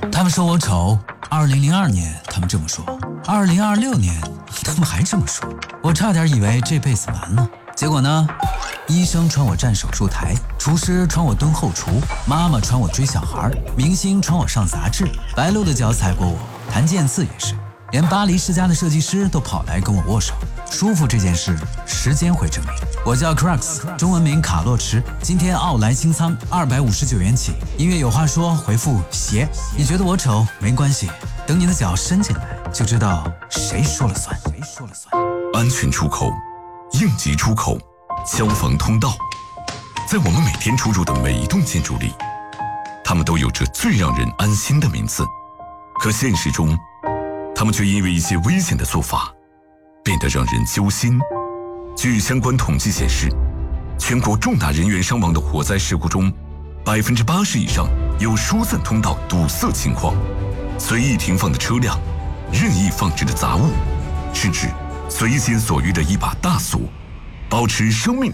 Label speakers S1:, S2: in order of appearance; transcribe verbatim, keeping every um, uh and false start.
S1: 他们说我丑，二零零二年他们这么说，二零二六年他们还这么说，我差点以为这辈子完了。结果呢，医生传我站手术台，厨师传我蹲后厨，妈妈传我追小孩，明星传我上杂志，白鹿的脚踩过我，谭健次也是，连巴黎世家的设计师都跑来跟我握手。舒服这件事，时间会证明。我叫 Crux， 中文名卡洛驰，今天奥莱清仓二百五十九元起。音乐有话说，回复鞋。你觉得我丑没关系，等你的脚伸进来，就知道谁说了算。谁说了算？
S2: 安全出口，应急出口，消防通道，在我们每天出入的每一栋建筑里，它们都有着最让人安心的名字。可现实中，它们却因为一些危险的做法，变得让人揪心。据相关统计显示，全国重大人员伤亡的火灾事故中，百分之八十以上有疏散通道堵塞情况。随意停放的车辆，任意放置的杂物，甚至随心所欲的一把大锁，保持生命